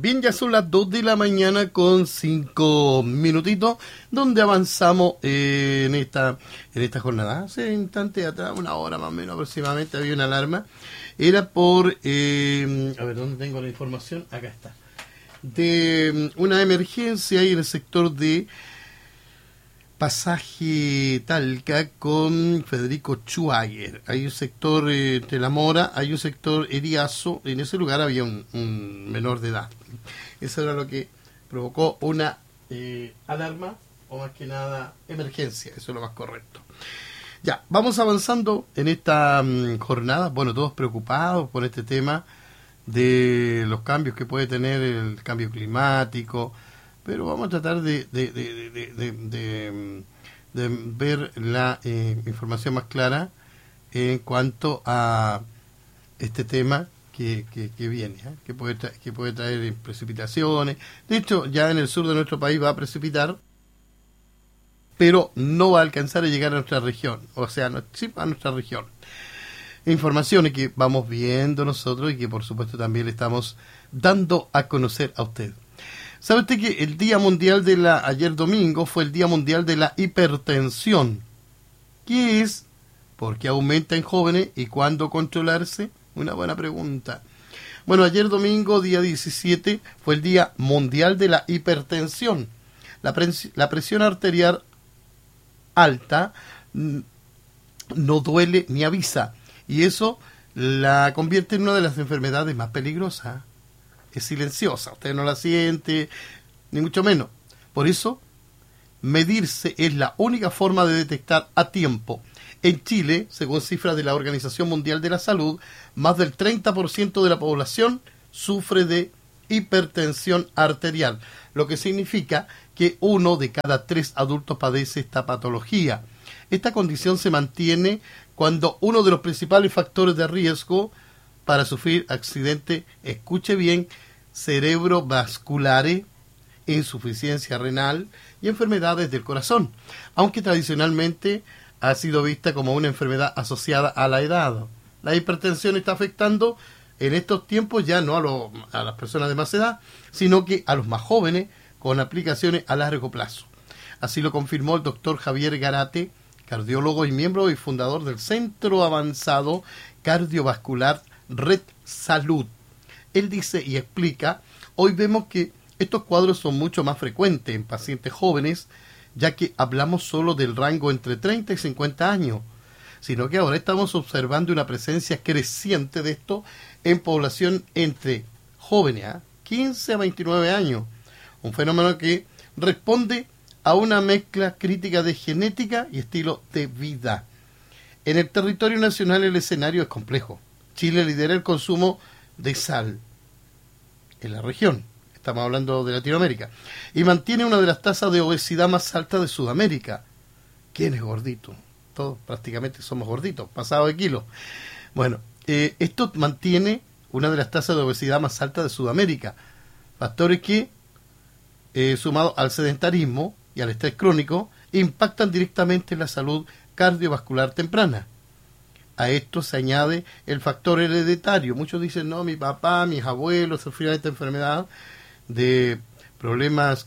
Bien, ya son las 2 de la mañana con 5 minutitos, donde avanzamos en esta jornada. Hace instantes atrás, una hora más o menos aproximadamente, había una alarma. Era por, a ver, ¿dónde tengo la información? Acá está. De una emergencia ahí en el sector de Pasaje Talca con Federico Schwager. Hay un sector entre La Mora, hay un sector Eriazo. En ese lugar había un menor de edad. Eso era lo que provocó una alarma, o más que nada emergencia. Eso es lo más correcto. Ya, vamos avanzando en esta jornada. Bueno, todos preocupados por este tema de los cambios que puede tener el cambio climático, pero vamos a tratar de ver la información más clara en cuanto a este tema que viene, que puede traer precipitaciones. De hecho, ya en el sur de nuestro país va a precipitar, pero no va a alcanzar a llegar a nuestra región, o sea, sí a nuestra región. Informaciones que vamos viendo nosotros y que por supuesto también le estamos dando a conocer a usted. ¿Sabe usted que el Día Mundial ayer domingo fue el Día Mundial de la Hipertensión? ¿Qué es? ¿Por qué aumenta en jóvenes y cuándo controlarse? Una buena pregunta. Bueno, ayer domingo, día 17, fue el Día Mundial de la Hipertensión. La presión arterial alta no duele ni avisa, y eso la convierte en una de las enfermedades más peligrosas. Es silenciosa, usted no la siente, ni mucho menos. Por eso, medirse es la única forma de detectar a tiempo. En Chile, según cifras de la Organización Mundial de la Salud, más del 30% de la población sufre de hipertensión arterial, lo que significa que 1 de cada 3 adultos padece esta patología. Esta condición se mantiene cuando uno de los principales factores de riesgo para sufrir accidente, escuche bien, cerebrovasculares, insuficiencia renal y enfermedades del corazón, aunque tradicionalmente ha sido vista como una enfermedad asociada a la edad. La hipertensión está afectando en estos tiempos ya no a las personas de más edad, sino que a los más jóvenes con aplicaciones a largo plazo. Así lo confirmó el doctor Javier Garate, cardiólogo y miembro y fundador del Centro Avanzado Cardiovascular Red Salud. Él dice y explica, hoy vemos que estos cuadros son mucho más frecuentes en pacientes jóvenes, ya que hablamos solo del rango entre 30 y 50 años, sino que ahora estamos observando una presencia creciente de esto en población entre jóvenes, 15 a 29 años, un fenómeno que responde a una mezcla crítica de genética y estilo de vida. En el territorio nacional el escenario es complejo. Chile lidera el consumo de sal en la región, estamos hablando de Latinoamérica, y mantiene una de las tasas de obesidad más altas de Sudamérica. ¿Quién es gordito? Todos prácticamente somos gorditos, pasados de kilos. Bueno, esto mantiene una de las tasas de obesidad más altas de Sudamérica. Factores que, sumados al sedentarismo y al estrés crónico, impactan directamente en la salud cardiovascular temprana. A esto se añade el factor hereditario. Muchos dicen, no, mi papá, mis abuelos sufrieron esta enfermedad de problemas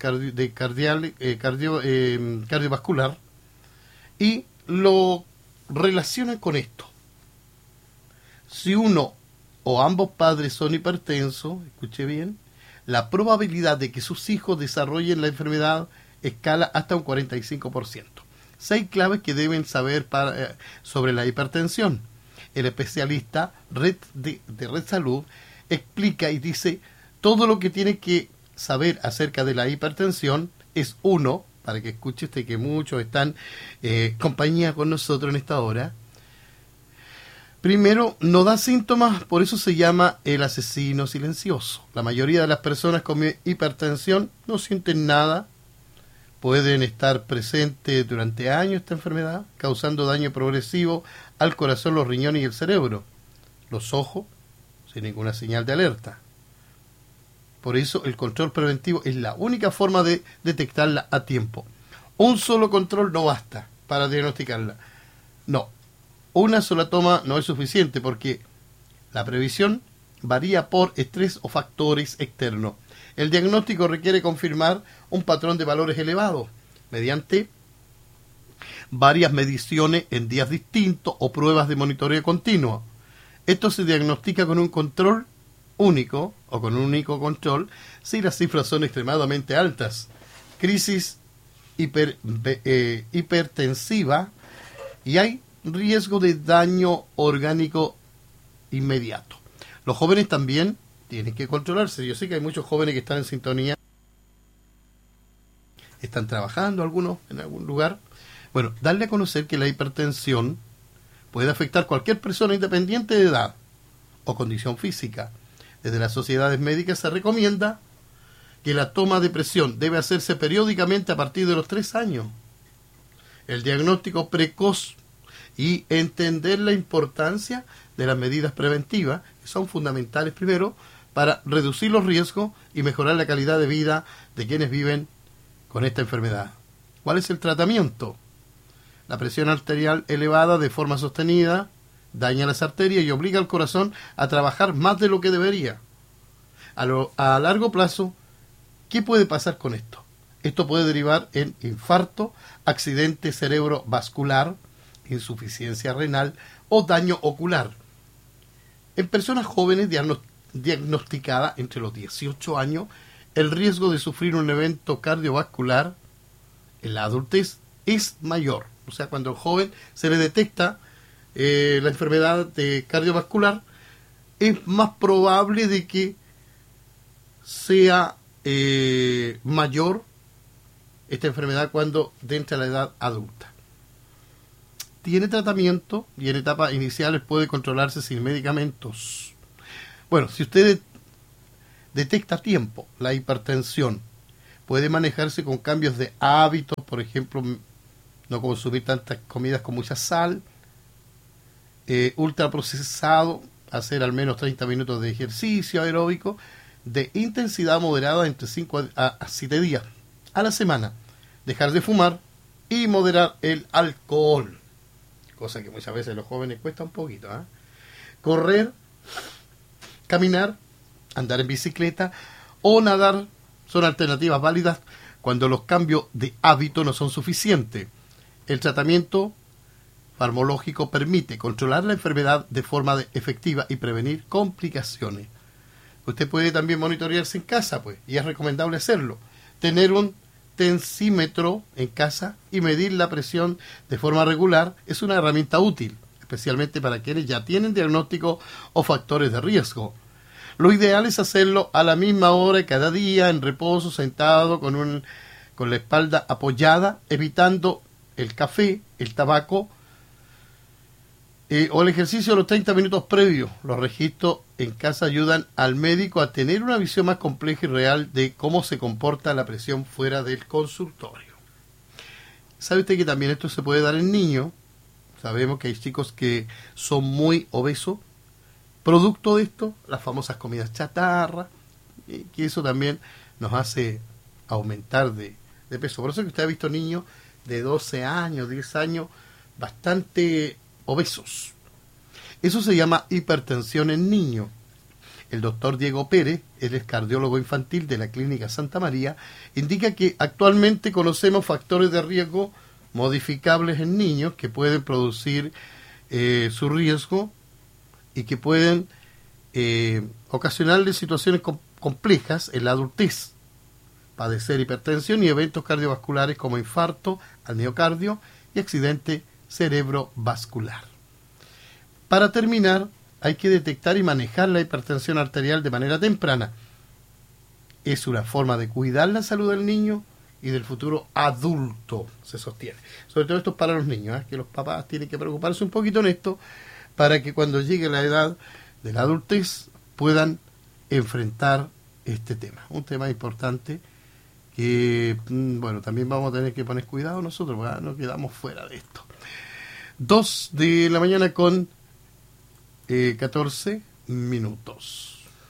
cardiovascular, y lo relacionan con esto. Si uno o ambos padres son hipertensos, escuche bien, la probabilidad de que sus hijos desarrollen la enfermedad escala hasta un 45%. 6 claves que deben saber sobre la hipertensión. El especialista de Red Salud explica y dice, todo lo que tiene que saber acerca de la hipertensión es uno, para que escuche usted que muchos están compañía con nosotros en esta hora. Primero, no da síntomas, por eso se llama el asesino silencioso. La mayoría de las personas con hipertensión no sienten nada. Pueden estar presentes durante años esta enfermedad, causando daño progresivo al corazón, los riñones y el cerebro. Los ojos, sin ninguna señal de alerta. Por eso el control preventivo es la única forma de detectarla a tiempo. Un solo control no basta para diagnosticarla. No, una sola toma no es suficiente porque la previsión varía por estrés o factores externos. El diagnóstico requiere confirmar un patrón de valores elevados mediante varias mediciones en días distintos o pruebas de monitoreo continuo. Esto se diagnostica con un control único o con un único control si las cifras son extremadamente altas. Crisis hipertensiva y hay riesgo de daño orgánico inmediato. Los jóvenes también tienen que controlarse. Yo sé que hay muchos jóvenes que están en sintonía, están trabajando algunos en algún lugar. Bueno, darle a conocer que la hipertensión puede afectar a cualquier persona independiente de edad o condición física. Desde las sociedades médicas se recomienda que la toma de presión debe hacerse periódicamente a partir de los 3 años. El diagnóstico precoz y entender la importancia de las medidas preventivas, que son fundamentales primero para reducir los riesgos y mejorar la calidad de vida de quienes viven con esta enfermedad. ¿Cuál es el tratamiento? La presión arterial elevada de forma sostenida daña las arterias y obliga al corazón a trabajar más de lo que debería. A largo plazo, ¿qué puede pasar con esto? Esto puede derivar en infarto, accidente cerebrovascular, insuficiencia renal o daño ocular. En personas jóvenes diagnosticadas entre los 18 años, el riesgo de sufrir un evento cardiovascular en la adultez es mayor. O sea, cuando al joven se le detecta la enfermedad cardiovascular, es más probable de que sea mayor esta enfermedad cuando entra a la edad adulta. Tiene tratamiento y en etapas iniciales puede controlarse sin medicamentos. Bueno, si usted detecta a tiempo la hipertensión, puede manejarse con cambios de hábitos, por ejemplo, no consumir tantas comidas con mucha sal, ultraprocesado, hacer al menos 30 minutos de ejercicio aeróbico de intensidad moderada entre 5 a 7 días a la semana, dejar de fumar y moderar el alcohol, cosa que muchas veces a los jóvenes cuesta un poquito, ¿eh? Correr, caminar, andar en bicicleta o nadar son alternativas válidas cuando los cambios de hábito no son suficientes. El tratamiento farmacológico permite controlar la enfermedad de forma efectiva y prevenir complicaciones. Usted puede también monitorearse en casa, pues, y es recomendable hacerlo. Tener un tensímetro en casa y medir la presión de forma regular es una herramienta útil, especialmente para quienes ya tienen diagnóstico o factores de riesgo. Lo ideal es hacerlo a la misma hora cada día, en reposo, sentado, con la espalda apoyada, evitando el café, el tabaco o el ejercicio de los 30 minutos previos. Los registros en casa ayudan al médico a tener una visión más compleja y real de cómo se comporta la presión fuera del consultorio. ¿Sabe usted que también esto se puede dar en niños? Sabemos que hay chicos que son muy obesos, producto de esto, las famosas comidas chatarra, que eso también nos hace aumentar de peso. Por eso es que usted ha visto niños de 12 años, 10 años, bastante obesos. Eso se llama hipertensión en niños. El doctor Diego Pérez, él es cardiólogo infantil de la Clínica Santa María, indica que actualmente conocemos factores de riesgo modificables en niños que pueden producir su riesgo y que pueden ocasionarle situaciones complejas en la adultez, padecer hipertensión y eventos cardiovasculares como infarto al miocardio y accidente cerebrovascular. Para terminar, hay que detectar y manejar la hipertensión arterial de manera temprana. Es una forma de cuidar la salud del niño y del futuro adulto, se sostiene. Sobre todo esto es para los niños, que los papás tienen que preocuparse un poquito en esto para que cuando llegue la edad de la adultez puedan enfrentar este tema. Un tema importante que, bueno, también vamos a tener que poner cuidado nosotros, porque no quedamos fuera de esto. 2 de la mañana con 14 minutos.